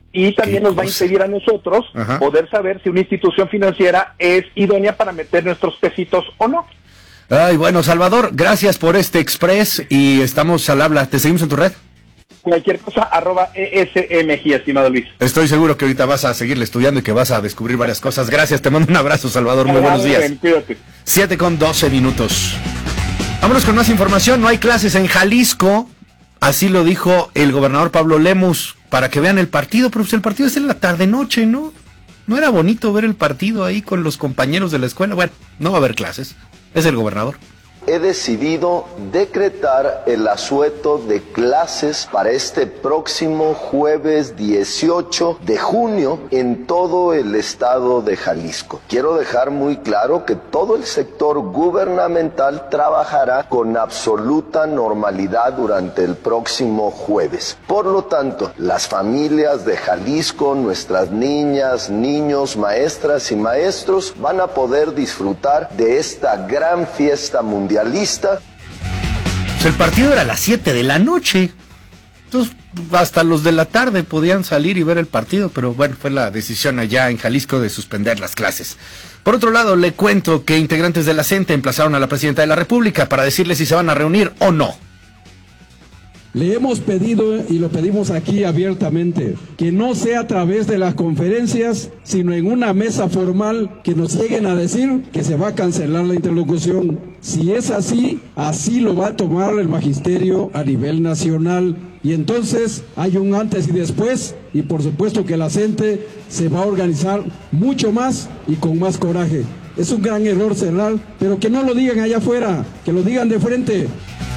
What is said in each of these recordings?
y también nos va a impedir a nosotros poder saber si una institución financiera es idónea para meter nuestros pesitos o no. Ay, bueno, Salvador, gracias por este express y estamos al habla. ¿Te seguimos en tu red? Cualquier cosa, @ESMG, estimado Luis. Estoy seguro que ahorita vas a seguirle estudiando y que vas a descubrir varias cosas. Gracias, te mando un abrazo, Salvador, muy buenos días. Bien, cuídate. 7:12. Vámonos con más información. No hay clases en Jalisco, así lo dijo el gobernador Pablo Lemus, para que vean el partido, pero pues el partido es en la tarde-noche, ¿no? No era bonito ver el partido ahí con los compañeros de la escuela. Bueno, no va a haber clases, es el gobernador. He decidido decretar el asueto de clases para este próximo jueves 18 de junio en todo el estado de Jalisco. Quiero dejar muy claro que todo el sector gubernamental trabajará con absoluta normalidad durante el próximo jueves. Por lo tanto, las familias de Jalisco, nuestras niñas, niños, maestras y maestros van a poder disfrutar de esta gran fiesta mundial. Pues el partido era a las 7 de la noche, entonces hasta los de la tarde podían salir y ver el partido, pero bueno, fue la decisión allá en Jalisco de suspender las clases. Por otro lado, le cuento que integrantes de la CENTE emplazaron a la presidenta de la República para decirle si se van a reunir o no. Le hemos pedido, y lo pedimos aquí abiertamente, que no sea a través de las conferencias, sino en una mesa formal, que nos lleguen a decir que se va a cancelar la interlocución. Si es así, así lo va a tomar el magisterio a nivel nacional. Y entonces hay un antes y después, y por supuesto que la CENTE se va a organizar mucho más y con más coraje. Es un gran error cerrar, pero que no lo digan allá afuera, que lo digan de frente.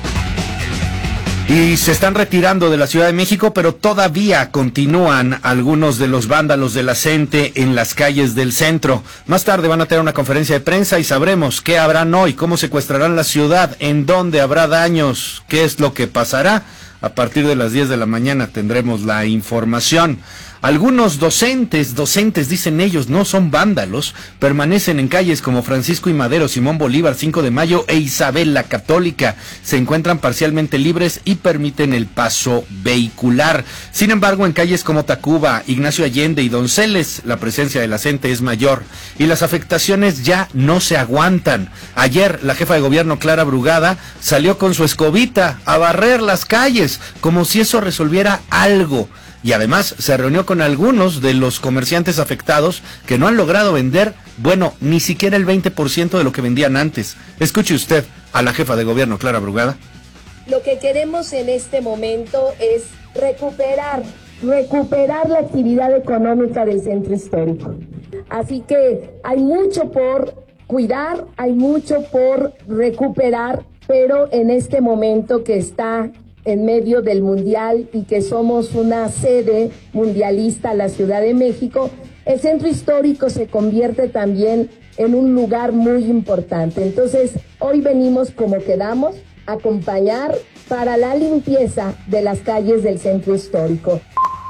Y se están retirando de la Ciudad de México, pero todavía continúan algunos de los vándalos de la CENTE en las calles del centro. Más tarde van a tener una conferencia de prensa y sabremos qué habrán hoy, cómo secuestrarán la ciudad, en dónde habrá daños, qué es lo que pasará. A partir de las 10 de la mañana tendremos la información. Algunos docentes dicen ellos, no son vándalos, permanecen en calles como Francisco y Madero, Simón Bolívar, 5 de Mayo e Isabel la Católica. Se encuentran parcialmente libres y permiten el paso vehicular. Sin embargo, en calles como Tacuba, Ignacio Allende y Donceles, la presencia de la CENTE es mayor y las afectaciones ya no se aguantan. Ayer, la jefa de gobierno, Clara Brugada, salió con su escobita a barrer las calles, como si eso resolviera algo. Y además se reunió con algunos de los comerciantes afectados que no han logrado vender, bueno, ni siquiera el 20% de lo que vendían antes. Escuche usted a la jefa de gobierno, Clara Brugada. Lo que queremos en este momento es recuperar la actividad económica del centro histórico. Así que hay mucho por cuidar, hay mucho por recuperar, pero en este momento que está en medio del mundial y que somos una sede mundialista, la Ciudad de México, el centro histórico se convierte también en un lugar muy importante. Entonces, hoy venimos como quedamos, a acompañar para la limpieza de las calles del centro histórico.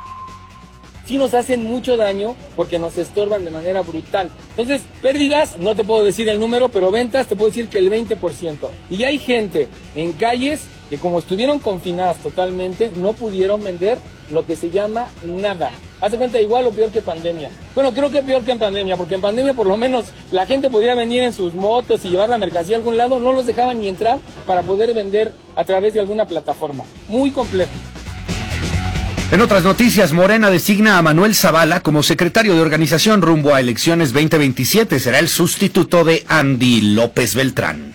Sí nos hacen mucho daño porque nos estorban de manera brutal. Entonces, pérdidas, no te puedo decir el número, pero ventas te puedo decir que el 20%. Y hay gente en calles que como estuvieron confinadas totalmente, no pudieron vender lo que se llama nada. Hace cuenta igual o peor que pandemia. Bueno, creo que peor que en pandemia, porque en pandemia por lo menos la gente podía venir en sus motos y llevar la mercancía a algún lado, no los dejaban ni entrar para poder vender a través de alguna plataforma. Muy complejo. En otras noticias, Morena designa a Manuel Zavala como secretario de organización rumbo a elecciones 2027. Será el sustituto de Andy López Beltrán.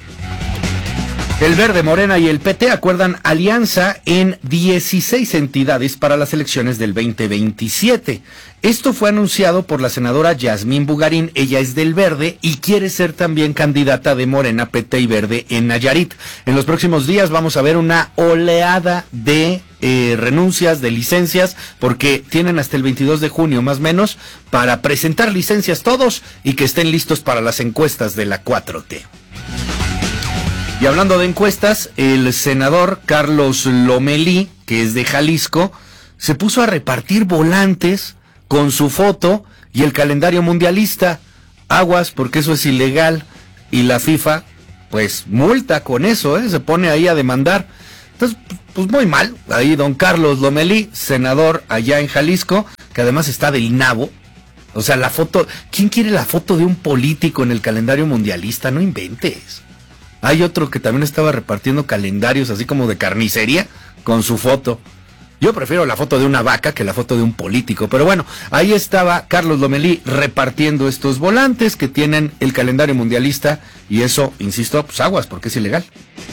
El Verde, Morena y el PT acuerdan alianza en 16 entidades para las elecciones del 2027. Esto fue anunciado por la senadora Yasmín Bugarín. Ella es del Verde y quiere ser también candidata de Morena, PT y Verde en Nayarit. En los próximos días vamos a ver una oleada de renuncias, de licencias, porque tienen hasta el 22 de junio más o menos para presentar licencias todos y que estén listos para las encuestas de la 4T. Y hablando de encuestas, el senador Carlos Lomelí, que es de Jalisco, se puso a repartir volantes con su foto y el calendario mundialista. Aguas, porque eso es ilegal. Y la FIFA, pues, multa con eso, se pone ahí a demandar. Entonces, pues muy mal. Ahí don Carlos Lomelí, senador allá en Jalisco, que además está del nabo. O sea, la foto, ¿quién quiere la foto de un político en el calendario mundialista? No inventes. Hay otro que también estaba repartiendo calendarios así como de carnicería con su foto. Yo prefiero la foto de una vaca que la foto de un político, pero bueno, ahí estaba Carlos Lomelí repartiendo estos volantes que tienen el calendario mundialista y eso, insisto, pues aguas porque es ilegal.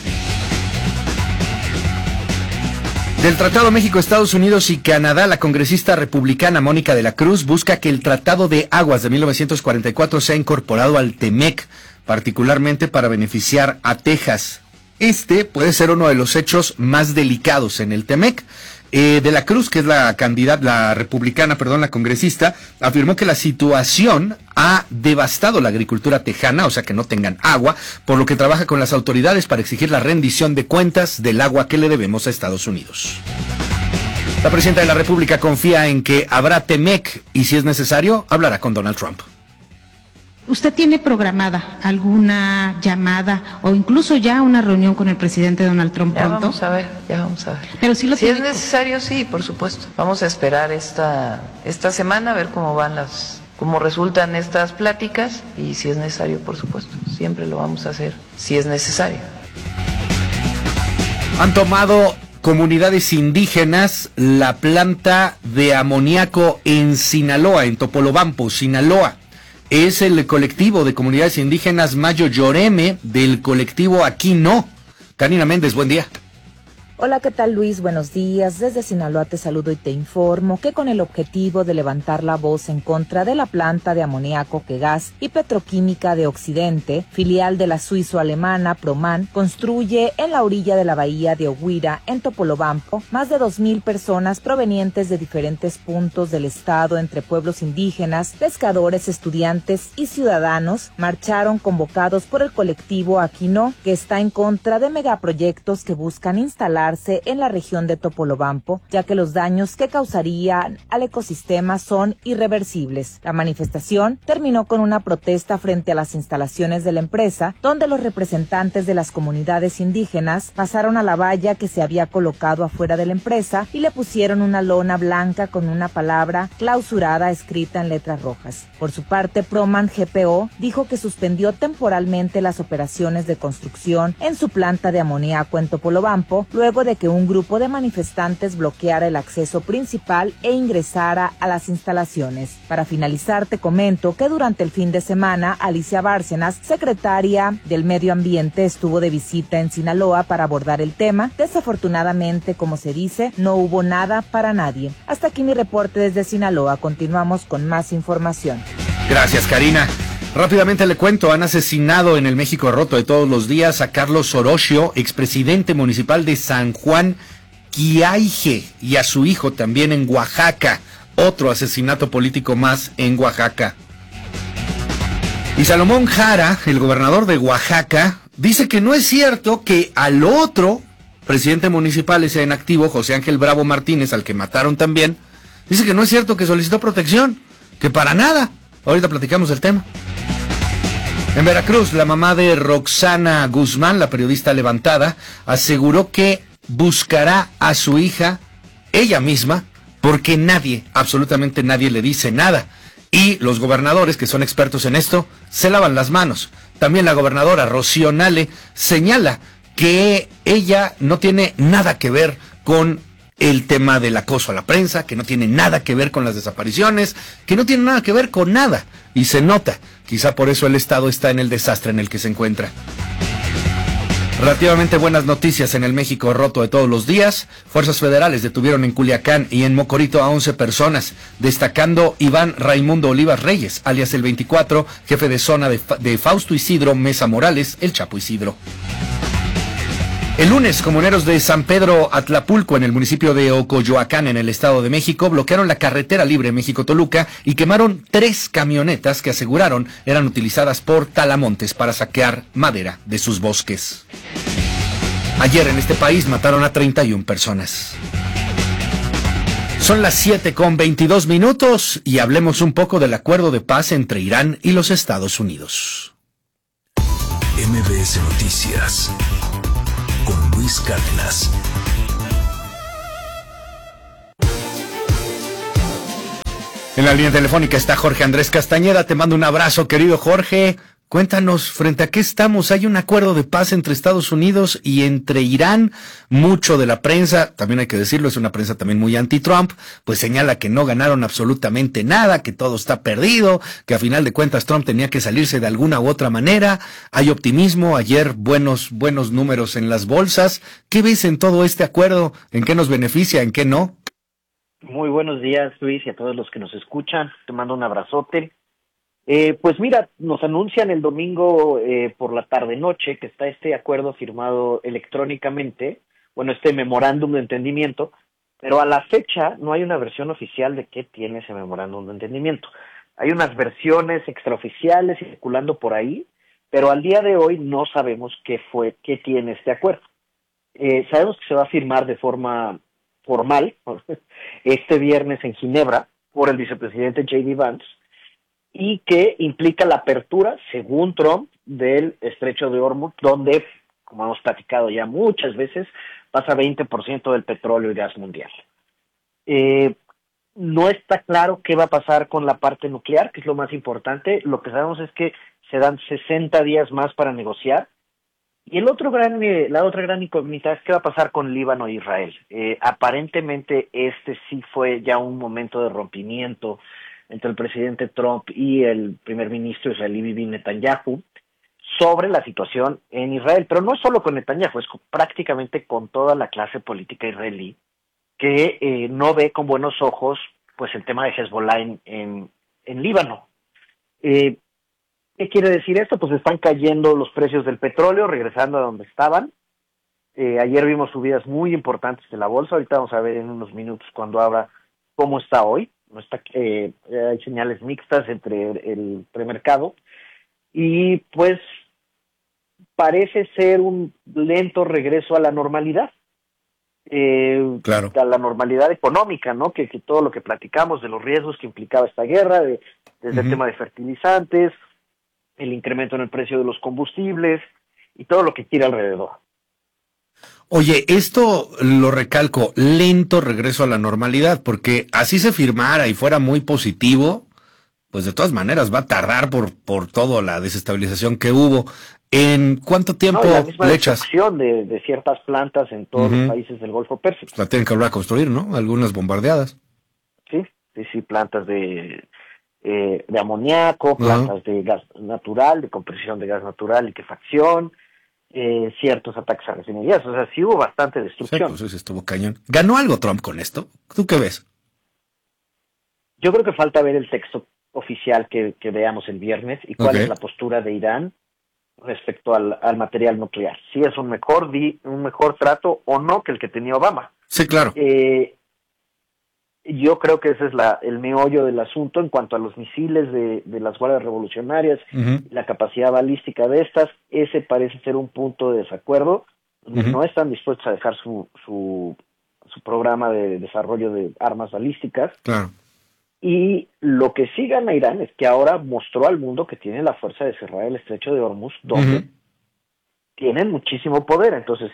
Del Tratado México, Estados Unidos y Canadá, la congresista republicana Mónica de la Cruz busca que el Tratado de Aguas de 1944 sea incorporado al TEMEC, particularmente para beneficiar a Texas. Este puede ser uno de los hechos más delicados en el TEMEC. De la Cruz, que es la congresista, afirmó que la situación ha devastado la agricultura tejana, o sea que no tengan agua, por lo que trabaja con las autoridades para exigir la rendición de cuentas del agua que le debemos a Estados Unidos. La presidenta de la República confía en que habrá TEMEC y si es necesario, hablará con Donald Trump. ¿Usted tiene programada alguna llamada o incluso ya una reunión con el presidente Donald Trump pronto? Ya vamos a ver. Pero sí si es necesario, sí, por supuesto. Vamos a esperar esta semana a ver cómo resultan estas pláticas y si es necesario, por supuesto, siempre lo vamos a hacer, si es necesario. Han tomado comunidades indígenas la planta de amoníaco en Sinaloa, en Topolobampo, Sinaloa. Es el colectivo de comunidades indígenas Mayo Yoreme del colectivo Aquí No. Karina Méndez, buen día. Hola, ¿qué tal, Luis? Buenos días. Desde Sinaloa te saludo y te informo que con el objetivo de levantar la voz en contra de la planta de amoníaco Quegas y Petroquímica de Occidente, filial de la suizo-alemana Proman, construye en la orilla de la bahía de Oguira, en Topolobampo, más de 2,000 personas provenientes de diferentes puntos del estado entre pueblos indígenas, pescadores, estudiantes y ciudadanos, marcharon convocados por el colectivo Aquí No, que está en contra de megaproyectos que buscan instalar en la región de Topolobampo, ya que los daños que causarían al ecosistema son irreversibles. La manifestación terminó con una protesta frente a las instalaciones de la empresa, donde los representantes de las comunidades indígenas pasaron a la valla que se había colocado afuera de la empresa y le pusieron una lona blanca con una palabra clausurada escrita en letras rojas. Por su parte, Proman GPO dijo que suspendió temporalmente las operaciones de construcción en su planta de amoníaco en Topolobampo, luego de que un grupo de manifestantes bloqueara el acceso principal e ingresara a las instalaciones. Para finalizar, te comento que durante el fin de semana, Alicia Bárcenas, secretaria del Medio Ambiente, estuvo de visita en Sinaloa para abordar el tema. Desafortunadamente, como se dice, no hubo nada para nadie. Hasta aquí mi reporte desde Sinaloa. Continuamos con más información. Gracias, Karina. Rápidamente le cuento, han asesinado en el México roto de todos los días a Carlos Orochio, expresidente municipal de San Juan Quiaije, y a su hijo también en Oaxaca. Otro asesinato político más en Oaxaca. Y Salomón Jara, el gobernador de Oaxaca, dice que no es cierto que al otro presidente municipal, ese en activo, José Ángel Bravo Martínez, al que mataron también, dice que no es cierto que solicitó protección, que para nada. Ahorita platicamos del tema. En Veracruz, la mamá de Roxana Guzmán, la periodista levantada, aseguró que buscará a su hija ella misma porque nadie, absolutamente nadie le dice nada. Y los gobernadores, que son expertos en esto, se lavan las manos. También la gobernadora Rocío Nale señala que ella no tiene nada que ver con el tema del acoso a la prensa, que no tiene nada que ver con las desapariciones, que no tiene nada que ver con nada. Y se nota, quizá por eso el Estado está en el desastre en el que se encuentra. Relativamente buenas noticias en el México roto de todos los días. Fuerzas federales detuvieron en Culiacán y en Mocorito a 11 personas, destacando Iván Raimundo Olivas Reyes, alias el 24, jefe de zona de Fausto Isidro Mesa Morales, el Chapo Isidro. El lunes, comuneros de San Pedro Atlapulco, en el municipio de Ocoyoacán, en el Estado de México, bloquearon la carretera libre México-Toluca y quemaron 3 camionetas que aseguraron eran utilizadas por talamontes para saquear madera de sus bosques. Ayer en este país mataron a 31 personas. Son las 7:22 y hablemos un poco del acuerdo de paz entre Irán y los Estados Unidos. MBS Noticias con Luis Cárdenas. En la línea telefónica está Jorge Andrés Castañeda. Te mando un abrazo, querido Jorge. Cuéntanos, ¿frente a qué estamos? Hay un acuerdo de paz entre Estados Unidos y entre Irán. Mucho de la prensa, también hay que decirlo, es una prensa también muy anti-Trump, pues señala que no ganaron absolutamente nada, que todo está perdido, que a final de cuentas Trump tenía que salirse de alguna u otra manera. Hay optimismo, ayer buenos números en las bolsas. ¿Qué ves en todo este acuerdo? ¿En qué nos beneficia, en qué no? Muy buenos días, Luis, y a todos los que nos escuchan. Te mando un abrazote. Pues mira, nos anuncian el domingo por la tarde-noche que está este acuerdo firmado electrónicamente, este memorándum de entendimiento, pero a la fecha no hay una versión oficial de qué tiene ese memorándum de entendimiento. Hay unas versiones extraoficiales circulando por ahí, pero al día de hoy no sabemos qué tiene este acuerdo. Sabemos que se va a firmar de forma formal este viernes en Ginebra por el vicepresidente J.D. Vance y que implica la apertura, según Trump, del estrecho de Hormuz, donde, como hemos platicado ya muchas veces, pasa 20% del petróleo y gas mundial. No está claro qué va a pasar con la parte nuclear, que es lo más importante. Lo que sabemos es que se dan 60 días más para negociar. Y la otra gran incógnita es qué va a pasar con Líbano e Israel. Aparentemente este sí fue ya un momento de rompimiento entre el presidente Trump y el primer ministro israelí Bibi Netanyahu sobre la situación en Israel. Pero no es solo con Netanyahu, es prácticamente con toda la clase política israelí que no ve con buenos ojos pues el tema de Hezbollah en Líbano. ¿Qué quiere decir esto? Pues están cayendo los precios del petróleo, regresando a donde estaban. Ayer vimos subidas muy importantes de la bolsa. Ahorita vamos a ver en unos minutos cuando abra cómo está hoy. Hay señales mixtas entre el premercado. Y pues parece ser un lento regreso a la normalidad. Claro. A la normalidad económica, ¿no? Que todo lo que platicamos de los riesgos que implicaba esta guerra, desde el tema de fertilizantes, el incremento en el precio de los combustibles y todo lo que gira alrededor. Oye, esto lo recalco, lento regreso a la normalidad, porque así se firmara y fuera muy positivo, pues de todas maneras va a tardar por toda la desestabilización que hubo. ¿En cuánto tiempo la misma le echas? destrucción de ciertas plantas en todos los países del Golfo Pérsico. Pues la tienen que volver a construir, ¿no? Algunas bombardeadas. Sí, plantas de amoníaco, plantas de gas natural, de compresión de gas natural, liquefacción, ciertos ataques a refinerías. O sea, sí hubo bastante destrucción. Sí, pues estuvo cañón. ¿Ganó algo Trump con esto? ¿Tú qué ves? Yo creo que falta ver el texto oficial que veamos el viernes y cuál es la postura de Irán respecto al material nuclear. Si es un mejor trato o no que el que tenía Obama. Sí, claro. Yo creo que ese es el meollo del asunto en cuanto a los misiles de las guardias revolucionarias, la capacidad balística de estas. Ese parece ser un punto de desacuerdo. No están dispuestos a dejar su programa de desarrollo de armas balísticas. Claro. Y lo que sí gana Irán es que ahora mostró al mundo que tiene la fuerza de cerrar el estrecho de Hormuz, donde tienen muchísimo poder. Entonces,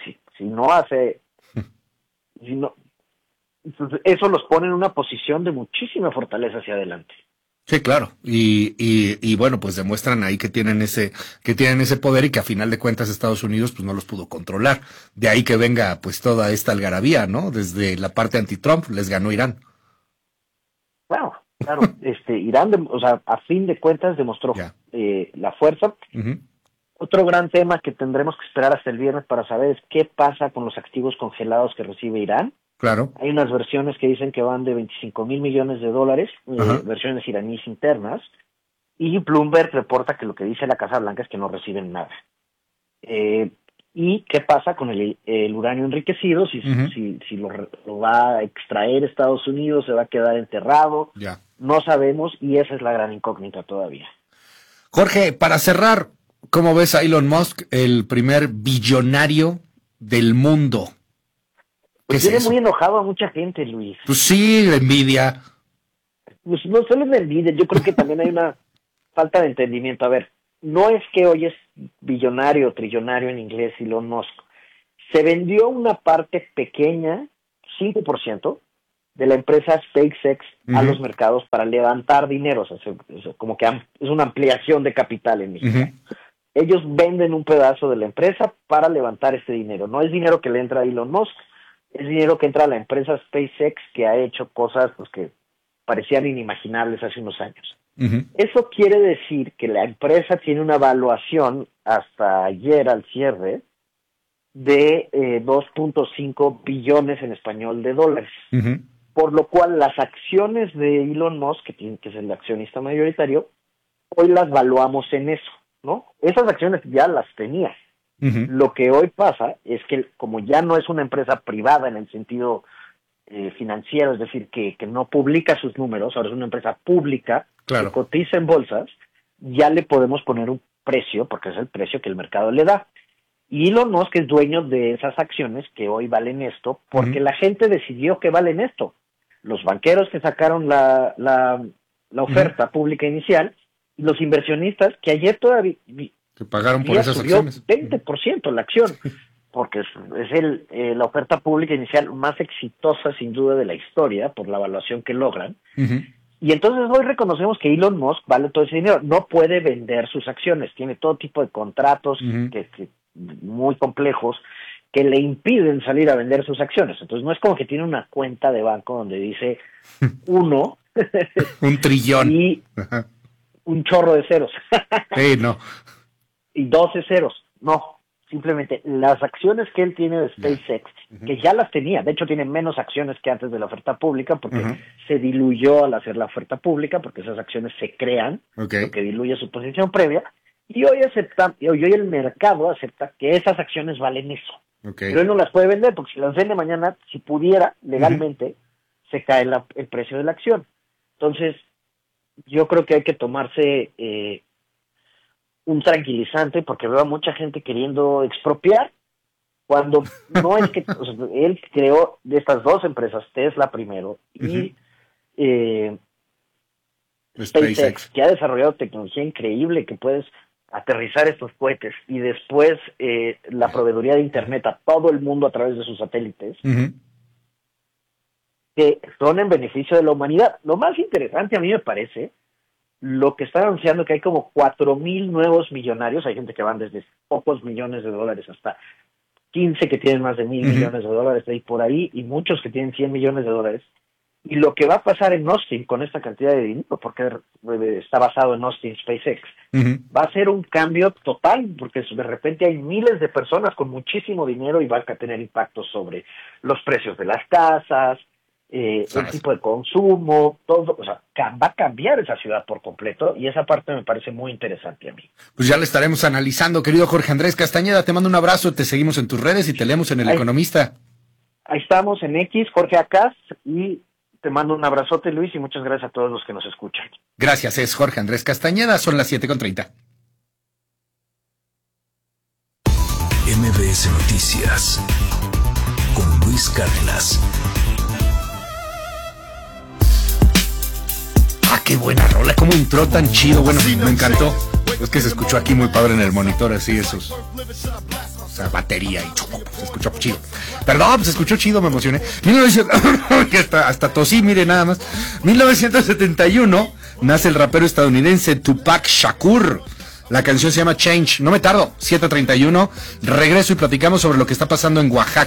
eso los pone en una posición de muchísima fortaleza hacia adelante. Sí, claro. Y bueno, pues demuestran ahí que tienen ese poder y que a final de cuentas Estados Unidos pues no los pudo controlar. De ahí que venga pues toda esta algarabía, ¿no? Desde la parte anti-Trump les ganó Irán. Bueno, claro, Irán, a fin de cuentas demostró la fuerza. Otro gran tema que tendremos que esperar hasta el viernes para saber es qué pasa con los activos congelados que recibe Irán. Claro. Hay unas versiones que dicen que van de $25 mil millones, versiones iraníes internas, y Bloomberg reporta que lo que dice la Casa Blanca es que no reciben nada. ¿Y qué pasa con el uranio enriquecido? Si lo va a extraer Estados Unidos, se va a quedar enterrado. No sabemos, y esa es la gran incógnita todavía. Jorge, para cerrar, ¿cómo ves a Elon Musk, el primer billonario del mundo? Pues tiene muy enojado a mucha gente, Luis. Pues sí, la envidia. Pues no solo es la envidia, yo creo que también hay una falta de entendimiento. A ver, no es que hoy es billonario o trillonario en inglés Elon Musk. Se vendió una parte pequeña, 5%, de la empresa SpaceX a los mercados para levantar dinero, o sea, como que es una ampliación de capital en México. Ellos venden un pedazo de la empresa para levantar este dinero. No es dinero que le entra a Elon Musk, es dinero que entra a la empresa SpaceX, que ha hecho cosas pues que parecían inimaginables hace unos años. Eso quiere decir que la empresa tiene una evaluación hasta ayer al cierre de 2.5 billones en español de dólares. Por lo cual las acciones de Elon Musk, que es el accionista mayoritario, hoy las valuamos en eso, ¿no? Esas acciones ya las tenía. Lo que hoy pasa es que como ya no es una empresa privada en el sentido financiero, es decir, que no publica sus números, ahora es una empresa pública, que cotiza en bolsas, ya le podemos poner un precio, porque es el precio que el mercado le da. Y Elon Musk es dueño de esas acciones que hoy valen esto, porque la gente decidió que valen esto. Los banqueros que sacaron la oferta pública inicial, y los inversionistas que ayer todavía que pagaron por esas subió acciones 20% la acción, porque es la oferta pública inicial más exitosa sin duda de la historia por la evaluación que logran. Y entonces hoy reconocemos que Elon Musk vale todo ese dinero, no puede vender sus acciones, tiene todo tipo de contratos que muy complejos que le impiden salir a vender sus acciones. Entonces no es como que tiene una cuenta de banco donde dice 1 un trillón y un chorro de ceros. Sí, no. Y 12 ceros. No, simplemente las acciones que él tiene de SpaceX, que ya las tenía, de hecho tiene menos acciones que antes de la oferta pública, porque se diluyó al hacer la oferta pública, porque esas acciones se crean, lo que diluye su posición previa, y hoy el mercado acepta que esas acciones valen eso. Pero él no las puede vender, porque si las vende mañana, si pudiera, legalmente, se cae el precio de la acción. Entonces, yo creo que hay que tomarse un tranquilizante, porque veo a mucha gente queriendo expropiar, cuando no es que o sea, él creó de estas dos empresas, Tesla primero, y SpaceX, que ha desarrollado tecnología increíble, que puedes aterrizar estos cohetes, y después la proveeduría de internet a todo el mundo a través de sus satélites, que son en beneficio de la humanidad. Lo más interesante a mí me parece lo que están anunciando, que hay como 4,000 nuevos millonarios. Hay gente que van desde pocos millones de dólares hasta 15 que tienen más de 1,000 millones de dólares de ahí por ahí, y muchos que tienen 100 millones de dólares. Y lo que va a pasar en Austin con esta cantidad de dinero, porque está basado en Austin SpaceX, va a ser un cambio total, porque de repente hay miles de personas con muchísimo dinero y van a tener impactos sobre los precios de las casas, el tipo de consumo, todo. O sea, va a cambiar esa ciudad por completo, y esa parte me parece muy interesante a mí. Pues ya la estaremos analizando, querido Jorge Andrés Castañeda. Te mando un abrazo, te seguimos en tus redes y te leemos en El Economista. Ahí estamos en X, Jorge Acaz, y te mando un abrazote, Luis, y muchas gracias a todos los que nos escuchan. Gracias, es Jorge Andrés Castañeda, son las 7:30. MBS Noticias con Luis Cárdenas. Ah, qué buena rola, cómo entró tan chido. Bueno, me encantó. Es que se escuchó aquí muy padre en el monitor, así esos. O sea, batería y se escuchó chido. Perdón, se escuchó chido, me emocioné. Hasta tosí, mire nada más. 1971 nace el rapero estadounidense Tupac Shakur. La canción se llama Change. No me tardo, 7:31. Regreso y platicamos sobre lo que está pasando en Oaxaca.